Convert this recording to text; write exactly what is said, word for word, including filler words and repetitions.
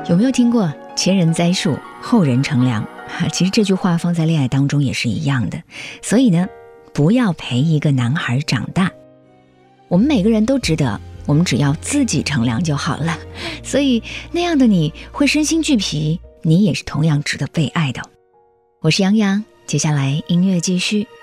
有没有听过前人栽树，后人乘凉？其实这句话放在恋爱当中也是一样的。所以呢，不要陪一个男孩长大。我们每个人都值得，我们只要自己乘凉就好了。所以那样的你会身心俱疲，你也是同样值得被爱的。我是杨洋，接下来音乐继续。